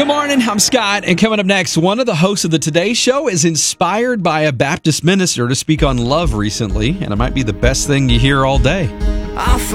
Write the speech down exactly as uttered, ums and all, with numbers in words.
Good morning, I'm Scott, and coming up next, one of the hosts of the Today Show is inspired by a Baptist minister to speak on love recently, and it might be the best thing you hear all day.